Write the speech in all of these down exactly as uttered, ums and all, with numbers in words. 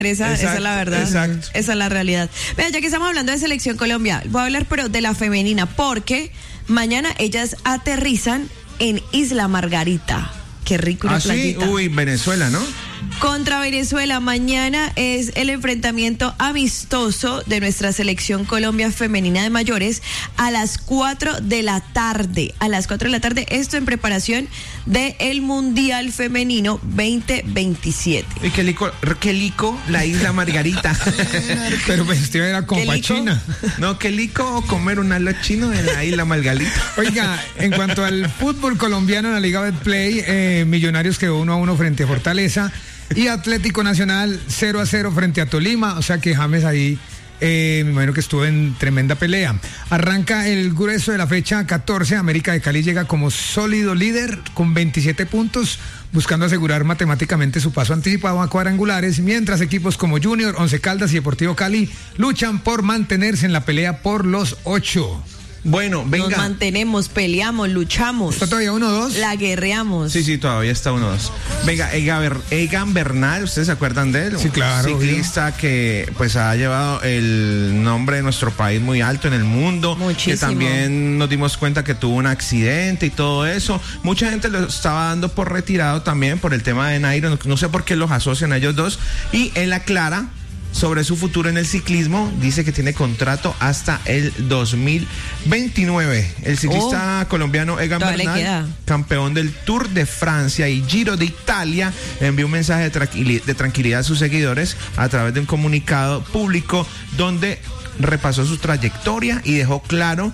Esa, exacto, esa es la verdad. Exacto. Esa es la realidad. Vea, ya que estamos hablando de Selección Colombia, voy a hablar pero de la femenina, porque mañana ellas aterrizan en Isla Margarita. Qué rico una ah, playita. Sí, uy, Venezuela, ¿no? Contra Venezuela, mañana es el enfrentamiento amistoso de nuestra Selección Colombia femenina de mayores a las cuatro de la tarde. A las cuatro de la tarde, esto en preparación del Mundial Femenino veinte veintisiete. Y qué lico, qué lico la Isla Margarita. Pero pues usted era compa china. No, qué lico comer un halo chino en la Isla Margarita. Oiga, en cuanto al fútbol colombiano en la Liga Betplay, eh, Millonarios quedó uno a uno frente a Fortaleza y Atlético Nacional cero a cero frente a Tolima, o sea que James ahí eh, me imagino que estuvo en tremenda pelea. Arranca el grueso de la fecha catorce, América de Cali llega como sólido líder con veintisiete puntos, buscando asegurar matemáticamente su paso anticipado a cuadrangulares, mientras equipos como Junior, Once Caldas y Deportivo Cali luchan por mantenerse en la pelea por los ocho. Bueno, venga. Nos mantenemos, peleamos, luchamos. ¿Está todavía uno dos? La guerreamos. Sí, sí, todavía está uno dos. Venga, Egan Bernal, ¿ustedes se acuerdan de él? Sí, claro. Ciclista obvio. Que pues ha llevado el nombre de nuestro país muy alto en el mundo. Muchísimo. Que también nos dimos cuenta que tuvo un accidente y todo eso. Mucha gente lo estaba dando por retirado también por el tema de Nairo. No sé por qué los asocian a ellos dos. Y él aclara sobre su futuro en el ciclismo, dice que tiene contrato hasta el dos mil veintinueve. El ciclista oh, colombiano Egan Bernal, campeón del Tour de Francia y Giro de Italia, envió un mensaje de, tranquil- de tranquilidad a sus seguidores a través de un comunicado público donde repasó su trayectoria y dejó claro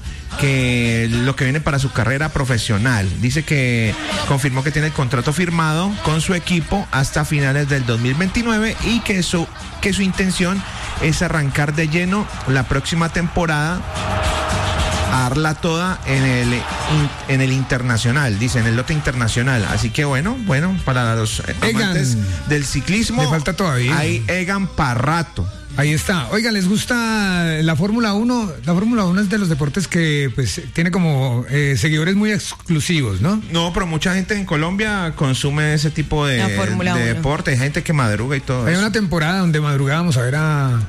que lo que viene para su carrera profesional. Dice que confirmó que tiene el contrato firmado con su equipo hasta finales del dos mil veintinueve y que su, que su intención es arrancar de lleno la próxima temporada, a darla toda en el, en el internacional, dice, en el lote internacional. Así que bueno, bueno, para los amantes Egan, del ciclismo, le falta todavía. Hay Egan para rato. Ahí está. Oiga, ¿les gusta la Fórmula uno? La Fórmula uno es de los deportes que pues tiene como eh, seguidores muy exclusivos, ¿no? No, pero mucha gente en Colombia consume ese tipo de, de deporte. Hay gente que madruga y todo Hay eso. una temporada donde madrugábamos a ver a,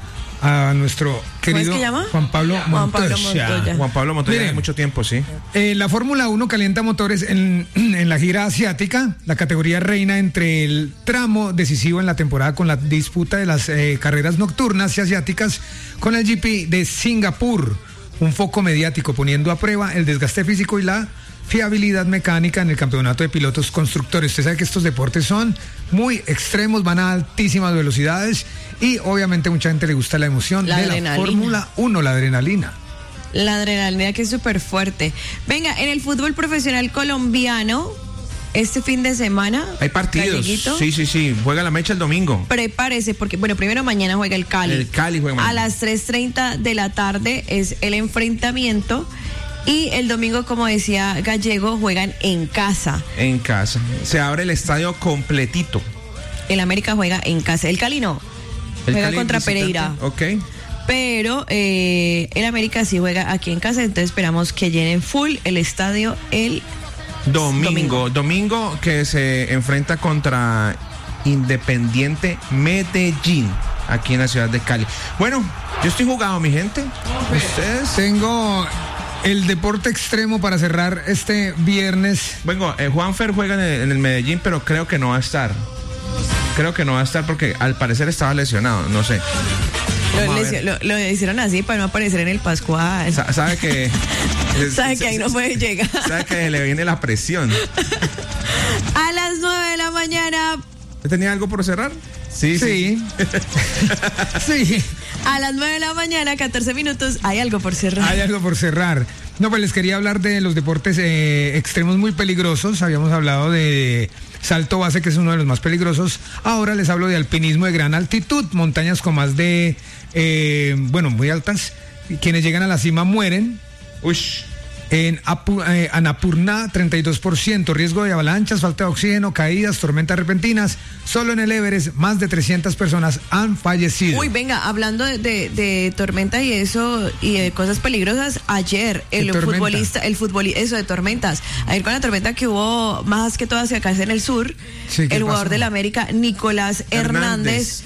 a nuestro querido ¿Cómo es que llama? Juan Pablo Juan Pablo Montoya. Montoya. Juan Pablo Montoya, Miren, hace mucho tiempo, sí. Eh, la Fórmula uno calienta motores en, en la gira asiática. La categoría reina entre el tramo decisivo en la temporada con la disputa de las eh, carreras nocturnas y asiáticas con el G P de Singapur. Un foco mediático poniendo a prueba el desgaste físico y la fiabilidad mecánica en el campeonato de pilotos constructores. Usted sabe que estos deportes son muy extremos, van a altísimas velocidades y obviamente mucha gente le gusta la emoción la de la Fórmula uno, la adrenalina. La adrenalina que es súper fuerte. Venga, en el fútbol profesional colombiano, este fin de semana hay partidos. Galleguito, sí, sí, sí. Juega la mecha el domingo. Prepárese, porque, bueno, primero mañana juega el Cali. El Cali juega mañana. A las tres treinta de la tarde es el enfrentamiento. Y el domingo, como decía Gallego, juegan en casa. En casa. Se abre el estadio completito. El América juega en casa. El Cali no. El juega Cali contra visitante. Pereira. Ok. Pero eh, el América sí juega aquí en casa, entonces esperamos que llenen full el estadio el Domingo. domingo. Domingo que se enfrenta contra Independiente Medellín, aquí en la ciudad de Cali. Bueno, yo estoy jugado, mi gente. Ustedes. Tengo el deporte extremo para cerrar este viernes. Bueno, eh, Juanfer juega en el, en el Medellín, pero creo que no va a estar. Creo que no va a estar porque al parecer estaba lesionado, no sé. Lo, lesio, lo, lo hicieron así para no aparecer en el Pascual. Sa- sabe que sabe que ahí no puede llegar. Sabe que le viene la presión. A las nueve de la mañana. ¿Tenía algo por cerrar? Sí, sí. Sí. sí. A las nueve de la mañana, catorce minutos, hay algo por cerrar. Hay algo por cerrar. No, pues les quería hablar de los deportes eh, extremos muy peligrosos. Habíamos hablado de salto base, que es uno de los más peligrosos. Ahora les hablo de alpinismo de gran altitud, montañas con más de, eh, bueno, muy altas. Quienes llegan a la cima mueren. Ush. En Apu, eh, Annapurna, treinta y dos por ciento, riesgo de avalanchas, falta de oxígeno, caídas, tormentas repentinas. Solo en el Everest, más de trescientas personas han fallecido. Uy, venga, hablando de, de, de tormenta y eso, y de cosas peligrosas, ayer el futbolista, el futbolista, eso de tormentas, ayer con la tormenta que hubo más que todo hacia acá en el sur, sí, el jugador del América, Nicolás Hernández, Hernández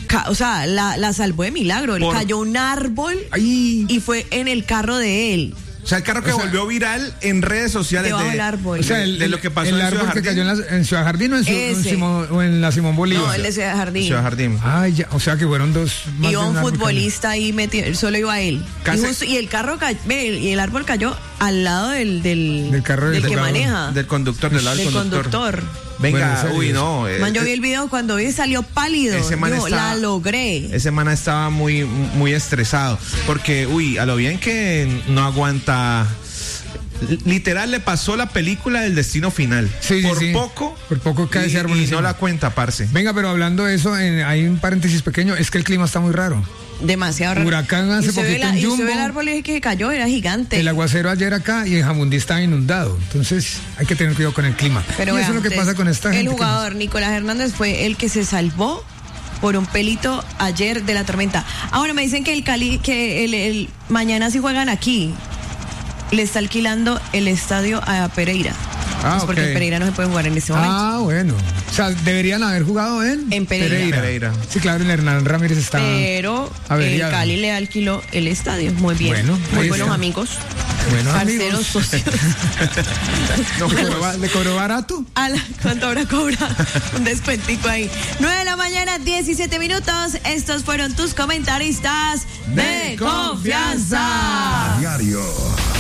ca- o sea, la, la salvó de milagro. Le Por- cayó un árbol Ay. y fue en el carro de él. O sea, el carro que O sea, volvió viral en redes sociales Debajo de, del árbol. O sea, el, de lo que pasó el en árbol Ciudad que Jardín. cayó en, la- en Ciudad Jardín o en, Ciu- en Ese. Simón- o en la Simón Bolívar. No, el de Ciudad Jardín. Ciudad Jardín. Ay, ya, o sea que fueron dos. más Iba de un árbol futbolista ahí metido, solo iba él. Y, Casi- justo- y el carro cayó, y el árbol cayó al lado del, del, Del carro del del que jugador. maneja. Del conductor, del lado del del conductor. conductor. Venga, Bueno, serio. uy, no. eh, Man, yo eh, vi el video cuando vi salió pálido. Ese man Yo estaba- la logré. Ese man estaba muy, muy estresado. Porque, uy, a lo bien que no aguanta. Literal le pasó la película del Destino Final. Sí, sí, por sí. poco. Por poco cae y, ese árbol y encima. no la cuenta, parce. Venga, pero hablando de eso, en- hay un paréntesis pequeño, es que el clima está muy raro. Demasiado raro. Huracán hace Y usted ve poquito la- en y usted Jumbo. ve el árbol ese que cayó, era gigante. El aguacero ayer acá y en Jamundí está inundado. Entonces hay que tener cuidado con el clima. Pero y vea, eso es lo que entonces, pasa con esta gente. El que jugador Nicolás Hernández fue el que se salvó por un pelito ayer de la tormenta. Ahora me dicen que el Cali, que el, el- mañana sí juegan aquí. Le está alquilando el estadio a Pereira. Ah, Pues porque ok. el Pereira no se puede jugar en este nos- momento. Ah, bueno. O sea, deberían haber jugado en, En Pereira. Pereira. Sí, claro, el Hernán Ramírez está. Pero el averiado. Cali le alquiló el estadio. Muy bien. Bueno, Muy ahí buenos está. amigos. Buenos Parceros, amigos. socios. No, ¿le cobró, ba- ¿Le cobró barato? A la, ¿cuánto habrá cobrado? Un descuentico ahí. nueve de la mañana, diecisiete minutos. Estos fueron tus comentaristas de, De confianza. confianza. Diario.